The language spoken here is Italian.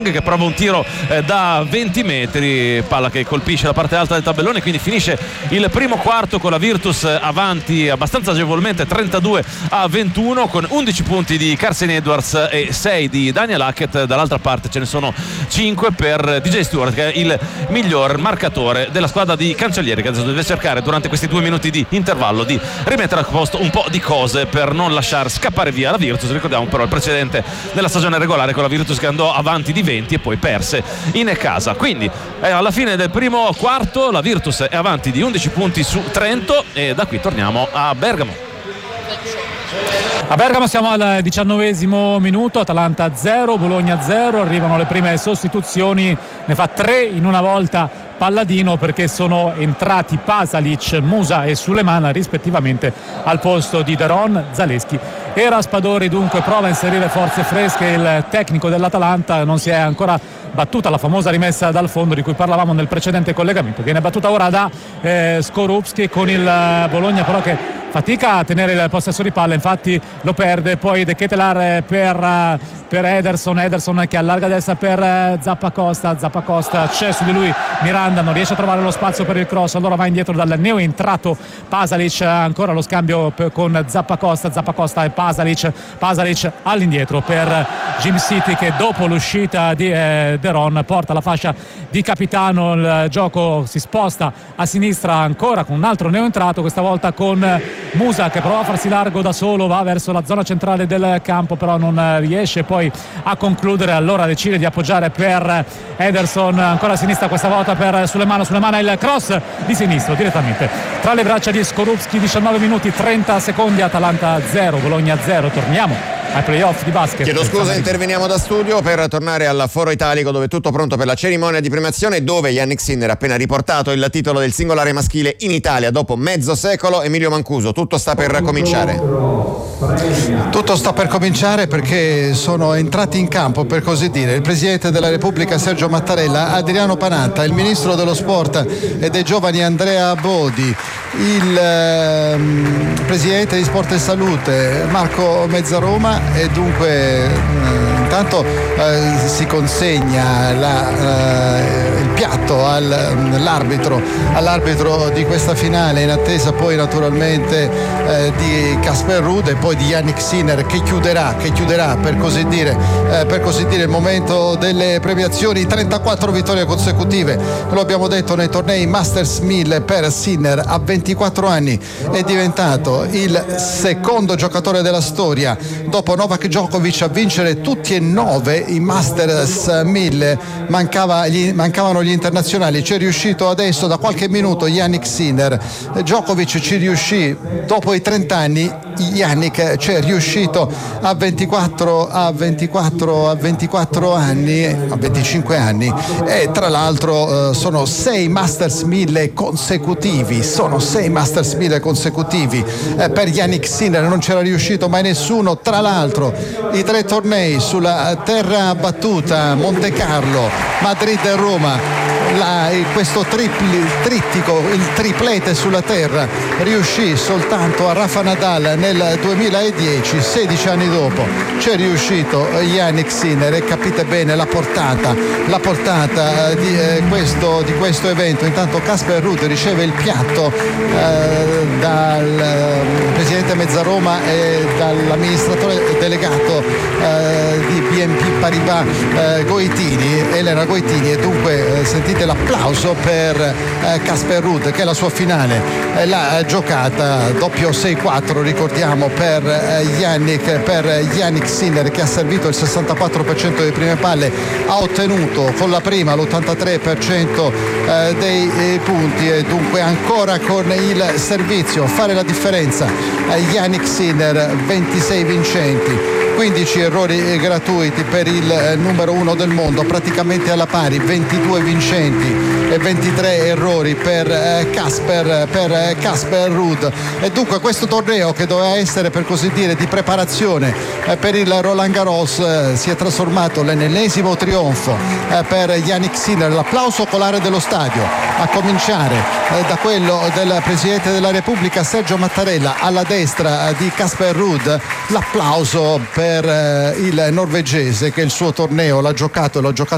che prova un tiro da 20 metri, palla che colpisce la parte alta del tabellone, quindi finisce il primo quarto con la Virtus avanti abbastanza agevolmente 32-21 con 11 punti di Carson Edwards e 6 di Daniel Hackett. Dall'altra parte ce ne sono 5 per DJ Stewart, che è il miglior marcatore della squadra di Cancellieri, che adesso deve cercare durante questi 2 minuti di intervallo di rimettere a posto un po' di cose per non lasciare scappare via la Virtus. Ricordiamo però il precedente della stagione regolare con la Virtus che andò avanti di 20 e poi perse in casa. Quindi alla fine del primo quarto la Virtus è avanti di 11 punti su Trento e da qui torniamo a Bergamo. A Bergamo siamo al 19° minuto, Atalanta 0, Bologna 0, arrivano le prime sostituzioni, ne fa 3 in una volta Palladino perché sono entrati Pasalic, Musa e Sulemana rispettivamente al posto di Deron, Zaleschi e Raspadori. Dunque prova a inserire forze fresche il tecnico dell'Atalanta, non si è ancora battuta la famosa rimessa dal fondo di cui parlavamo nel precedente collegamento, viene battuta ora da Skorupski con il Bologna però che fatica a tenere il possesso di palla, infatti lo perde. Poi De Ketelaere per Ederson che allarga a destra per Zappacosta, c'è su di lui Miranda, non riesce a trovare lo spazio per il cross, allora va indietro dal neo entrato Pasalic, ancora lo scambio con Zappacosta e Pasalic all'indietro per Jim City che dopo l'uscita di Deron porta la fascia di capitano. Il gioco si sposta a sinistra ancora con un altro neo entrato, questa volta con Musa che prova a farsi largo da solo, va verso la zona centrale del campo però non riesce poi a concludere, allora decide di appoggiare per Ederson, ancora a sinistra questa volta per Sulemana, il cross di sinistro direttamente tra le braccia di Skorupski. 19 minuti 30 secondi, Atalanta 0, Bologna 0. Torniamo ai playoff di basket. Chiedo scusa, interveniamo da studio per tornare al Foro Italico dove è tutto pronto per la cerimonia di premiazione, dove Yannick Sinner ha appena riportato il titolo del singolare maschile in Italia dopo mezzo secolo. Emilio Mancuso, tutto sta per cominciare. Tutto sta per cominciare perché sono entrati in campo, per così dire, il Presidente della Repubblica Sergio Mattarella, Adriano Panatta, il Ministro dello Sport e dei Giovani Andrea Bodi, il Presidente di Sport e Salute Marco Mezzaroma e dunque intanto si consegna il piatto all'arbitro di questa finale, in attesa poi naturalmente di Casper Ruud e poi di Yannick Sinner che chiuderà per così dire il momento delle premiazioni. 34 vittorie consecutive, lo abbiamo detto, nei tornei Masters 1000 per Sinner. A 24 anni è diventato il secondo giocatore della storia dopo Novak Djokovic a vincere tutti e 9 i Masters 1000. Mancavano gli internazionali, ci è riuscito adesso da qualche minuto Yannick Sinner. Djokovic ci riuscì dopo i 30 anni, Yannick ci è riuscito a 25 anni e tra l'altro sono 6 Masters 1000 consecutivi, per Yannick Sinner, non c'era riuscito mai nessuno. Tra l'altro i 3 tornei sulla terra battuta, Monte Carlo, Madrid e Roma, questo trittico, il triplete sulla terra, riuscì soltanto a Rafa Nadal nel 2010. 16 anni dopo c'è riuscito Yannick Sinner e capite bene la portata di questo evento. Intanto Casper Ruud riceve il piatto dal Presidente Mezzaroma e dall'amministratore delegato di BNP Paribas Elena Goitini, e dunque sentite l'applauso per Casper Ruud che è la sua finale l'ha giocata doppio 6-4, ricordiamo, per Yannick Sinner che ha servito il 64% delle prime palle, ha ottenuto con la prima l'83% dei punti e dunque ancora con il servizio fare la differenza. Yannick Sinner 26 vincenti, 15 errori gratuiti per il numero 1 del mondo, praticamente alla pari, 22 vincenti e 23 errori per Casper Ruud. E dunque questo torneo, che doveva essere per così dire di preparazione per il Roland Garros, si è trasformato nell'ennesimo trionfo per Yannick Sinner. L'applauso ocolare dello stadio, a cominciare da quello del Presidente della Repubblica Sergio Mattarella, alla destra di Casper Ruud l'applauso per il norvegese che il suo torneo l'ha giocato